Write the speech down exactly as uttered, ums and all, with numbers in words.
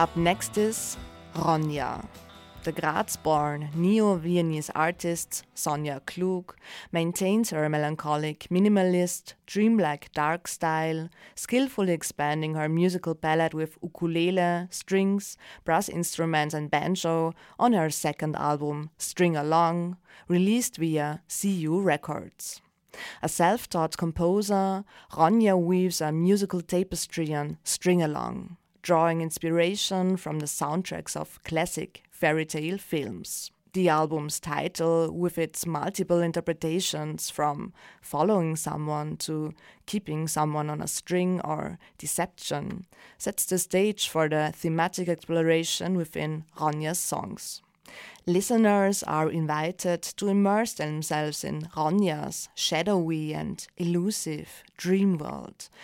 Up next is Ronja. The Graz-born neo-Viennese artist Sonja Klug maintains her melancholic, minimalist, dreamlike dark style, skillfully expanding her musical palette with ukulele, strings, brass instruments and banjo on her second album, String Along, released via C U Records. A self-taught composer, Ronja weaves a musical tapestry on String Along, drawing inspiration from the soundtracks of classic fairy tale films. The album's title, with its multiple interpretations from following someone to keeping someone on a string or deception, sets the stage for the thematic exploration within Ronja's songs. Listeners are invited to immerse themselves in Ronja's shadowy and elusive dream world,